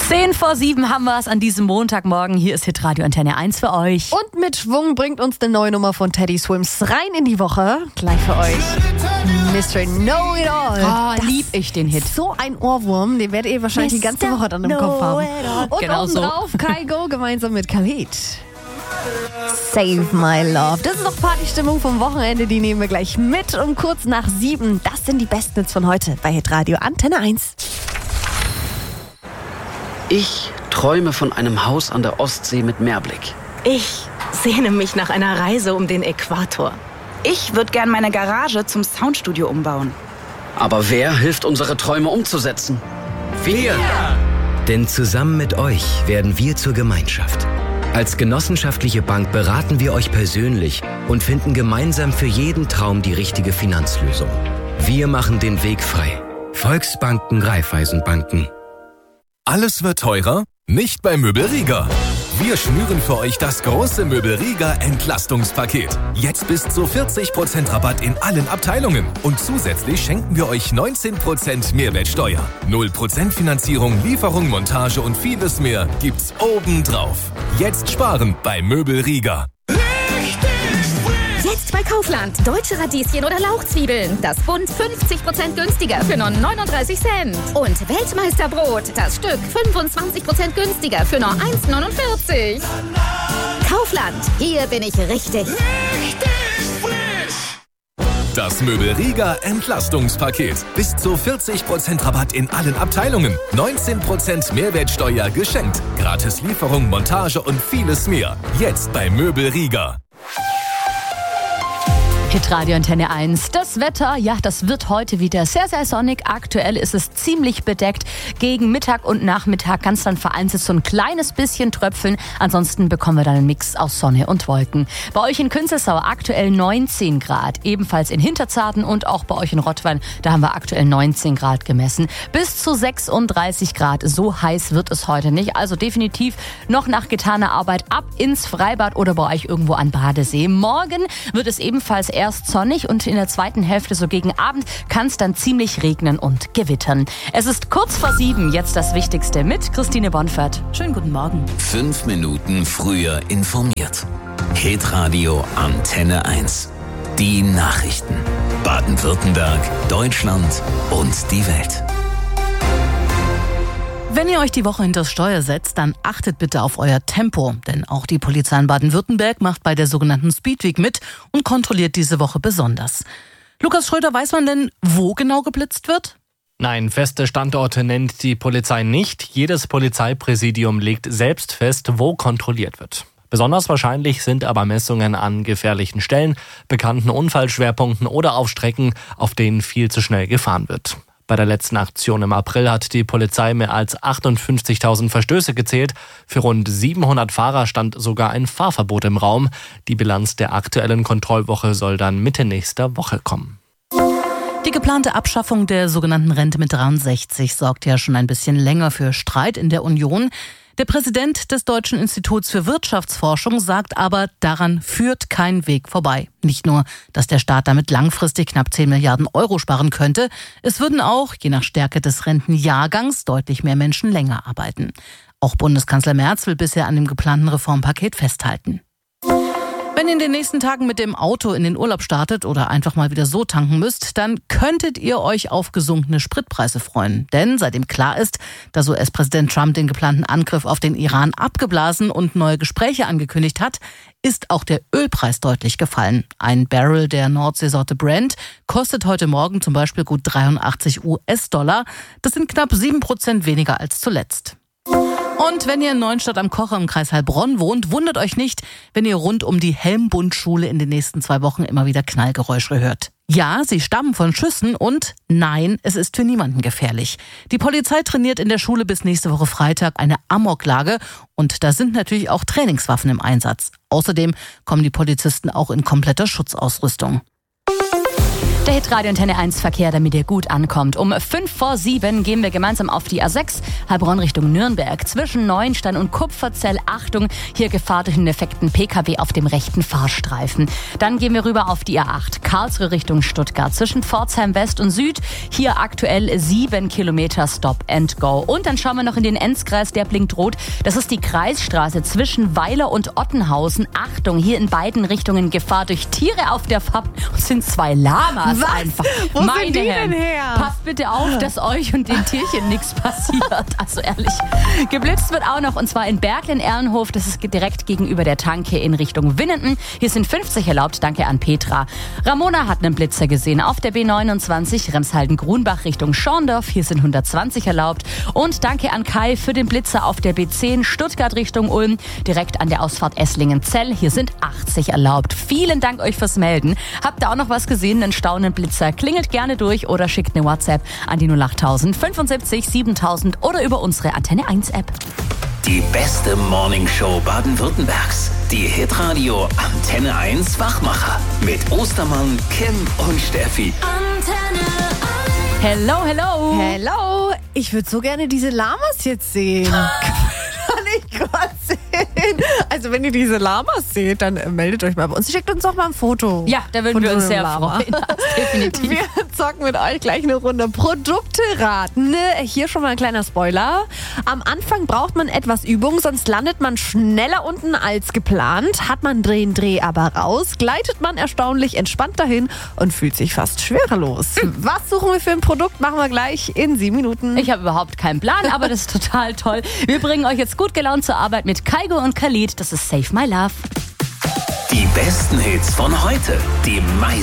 6:10 haben wir es an diesem Montagmorgen. Hier ist Hitradio Antenne 1 für euch. Und mit Schwung bringt uns eine neue Nummer von Teddy Swims rein in die Woche. Gleich für euch. Mr. Know It All. Oh, lieb ich den Hit. So ein Ohrwurm, den werdet ihr wahrscheinlich die ganze Woche dann im Kopf haben. Und genau obendrauf Kygo gemeinsam mit Khalid. Save My Love. Das ist noch Partystimmung vom Wochenende, die nehmen wir gleich mit um kurz nach 7. Das sind die besten Hits von heute bei Hitradio Antenne 1. Ich träume von einem Haus an der Ostsee mit Meerblick. Ich sehne mich nach einer Reise um den Äquator. Ich würde gern meine Garage zum Soundstudio umbauen. Aber wer hilft, unsere Träume umzusetzen? Wir! Denn zusammen mit euch werden wir zur Gemeinschaft. Als genossenschaftliche Bank beraten wir euch persönlich und finden gemeinsam für jeden Traum die richtige Finanzlösung. Wir machen den Weg frei. Volksbanken, Raiffeisenbanken. Alles wird teurer? Nicht bei Möbelriga. Wir schnüren für euch das große Möbelriga Entlastungspaket. Jetzt bis zu 40% Rabatt in allen Abteilungen. Und zusätzlich schenken wir euch 19% Mehrwertsteuer. 0% Finanzierung, Lieferung, Montage und vieles mehr gibt's obendrauf. Jetzt sparen bei Möbelriga. Jetzt bei Kaufland. Deutsche Radieschen oder Lauchzwiebeln. Das Bund 50% günstiger für nur 39 Cent. Und Weltmeisterbrot. Das Stück 25% günstiger für nur 1,49. Kaufland. Hier bin ich richtig. Das Möbelriga Entlastungspaket. Bis zu 40% Rabatt in allen Abteilungen. 19% Mehrwertsteuer geschenkt. Gratis Lieferung, Montage und vieles mehr. Jetzt bei Möbelriga. Hitradio Antenne 1. Das Wetter, ja, das wird heute wieder sehr, sehr sonnig. Aktuell ist es ziemlich bedeckt. Gegen Mittag und Nachmittag kann es dann vereinzelt so ein kleines bisschen tröpfeln. Ansonsten bekommen wir dann einen Mix aus Sonne und Wolken. Bei euch in Künzelsau aktuell 19 Grad. Ebenfalls in Hinterzarten und auch bei euch in Rottwein. Da haben wir aktuell 19 Grad gemessen. Bis zu 36 Grad. So heiß wird es heute nicht. Also definitiv noch nach getaner Arbeit ab ins Freibad oder bei euch irgendwo an Badesee. Morgen wird es ebenfalls erst sonnig und in der zweiten Hälfte so gegen Abend kann es dann ziemlich regnen und gewittern. Es ist kurz vor 7, jetzt das Wichtigste mit Christine Bonfert. Schönen guten Morgen. 5 Minuten früher informiert. Hitradio Antenne 1. Die Nachrichten. Baden-Württemberg, Deutschland und die Welt. Wenn ihr euch die Woche hinters Steuer setzt, dann achtet bitte auf euer Tempo. Denn auch die Polizei in Baden-Württemberg macht bei der sogenannten Speedweek mit und kontrolliert diese Woche besonders. Lukas Schröder, weiß man denn, wo genau geblitzt wird? Nein, feste Standorte nennt die Polizei nicht. Jedes Polizeipräsidium legt selbst fest, wo kontrolliert wird. Besonders wahrscheinlich sind aber Messungen an gefährlichen Stellen, bekannten Unfallschwerpunkten oder auf Strecken, auf denen viel zu schnell gefahren wird. Bei der letzten Aktion im April hat die Polizei mehr als 58.000 Verstöße gezählt. Für rund 700 Fahrer stand sogar ein Fahrverbot im Raum. Die Bilanz der aktuellen Kontrollwoche soll dann Mitte nächster Woche kommen. Die geplante Abschaffung der sogenannten Rente mit 63 sorgt ja schon ein bisschen länger für Streit in der Union. Der Präsident des Deutschen Instituts für Wirtschaftsforschung sagt aber, daran führt kein Weg vorbei. Nicht nur, dass der Staat damit langfristig knapp 10 Milliarden Euro sparen könnte, es würden auch, je nach Stärke des Rentenjahrgangs, deutlich mehr Menschen länger arbeiten. Auch Bundeskanzler Merz will bisher an dem geplanten Reformpaket festhalten. Wenn ihr in den nächsten Tagen mit dem Auto in den Urlaub startet oder einfach mal wieder so tanken müsst, dann könntet ihr euch auf gesunkene Spritpreise freuen. Denn seitdem klar ist, dass US-Präsident Trump den geplanten Angriff auf den Iran abgeblasen und neue Gespräche angekündigt hat, ist auch der Ölpreis deutlich gefallen. Ein Barrel der Nordseesorte Brent kostet heute Morgen zum Beispiel gut 83 US-Dollar. Das sind knapp 7% weniger als zuletzt. Und wenn ihr in Neuenstadt am Kocher im Kreis Heilbronn wohnt, wundert euch nicht, wenn ihr rund um die Helmbundschule in den nächsten 2 Wochen immer wieder Knallgeräusche hört. Ja, sie stammen von Schüssen und nein, es ist für niemanden gefährlich. Die Polizei trainiert in der Schule bis nächste Woche Freitag eine Amoklage und da sind natürlich auch Trainingswaffen im Einsatz. Außerdem kommen die Polizisten auch in kompletter Schutzausrüstung. Der Hitradio Antenne 1 Verkehr, damit ihr gut ankommt. Um 6:55 gehen wir gemeinsam auf die A6, Heilbronn Richtung Nürnberg. Zwischen Neuenstein und Kupferzell, Achtung, hier Gefahr durch einen defekten PKW auf dem rechten Fahrstreifen. Dann gehen wir rüber auf die A8, Karlsruhe Richtung Stuttgart. Zwischen Pforzheim West und Süd, hier aktuell 7 Kilometer Stop and Go. Und dann schauen wir noch in den Enzkreis, der blinkt rot. Das ist die Kreisstraße zwischen Weiler und Ottenhausen. Achtung, hier in beiden Richtungen Gefahr durch Tiere auf der Fahrt. Und sind 2 Lamas. Was? Einfach. Wo sind die denn her? Passt bitte auf, dass euch und den Tierchen nichts passiert. Also ehrlich. Geblitzt wird auch noch, und zwar in Berglen-Ehrenhof. Das ist direkt gegenüber der Tanke in Richtung Winnenden. Hier sind 50 erlaubt. Danke an Petra. Ramona hat einen Blitzer gesehen auf der B29 Remshalden-Grunbach Richtung Schorndorf. Hier sind 120 erlaubt. Und danke an Kai für den Blitzer auf der B10 Stuttgart Richtung Ulm. Direkt an der Ausfahrt Esslingen-Zell. Hier sind 80 erlaubt. Vielen Dank euch fürs Melden. Habt ihr auch noch was gesehen? Einen staunenden Blitzer? Klingelt gerne durch oder schickt eine WhatsApp an die 08000 75 7000 oder über unsere Antenne 1 App. Die beste Morningshow Baden-Württembergs. Die Hitradio Antenne 1 Wachmacher. Mit Ostermann, Kim und Steffi. Antenne 1. Hello, hello. Hello. Ich würde so gerne diese Lamas jetzt sehen. Kann ich gerade sehen. Also wenn ihr diese Lamas seht, dann meldet euch mal bei uns. Schickt uns doch mal ein Foto. Ja, da würden wir uns sehr freuen. Definitiv. Wir zocken mit euch gleich eine Runde Produkte raten. Hier schon mal ein kleiner Spoiler. Am Anfang braucht man etwas Übung, sonst landet man schneller unten als geplant. Hat man Dreh aber raus, gleitet man erstaunlich entspannt dahin und fühlt sich fast schwerelos. Was suchen wir für ein Produkt? Machen wir gleich in 7 Minuten. Ich habe überhaupt keinen Plan, aber das ist total toll. Wir bringen euch jetzt gut gelaunt zur Arbeit mit Kygo und Khalid. Das ist Save My Love. Die besten Hits von heute. Die meisten